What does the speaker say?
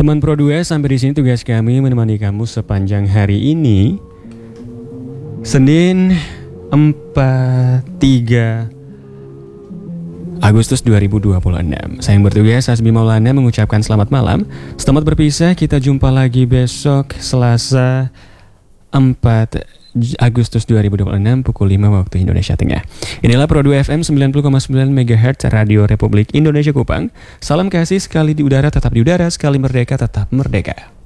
Teman Pro 2, sampai di sini tugas kami menemani kamu sepanjang hari ini. Senin 3 Agustus 2026. Saya yang bertugas Hasbi Maulana mengucapkan selamat malam. Selamat berpisah, kita jumpa lagi besok Selasa 4 Agustus 2026 pukul 5 waktu Indonesia Tengah. Inilah Pro 2 FM 90,9 MHz Radio Republik Indonesia Kupang. Salam kasih, sekali di udara tetap di udara, sekali merdeka tetap merdeka.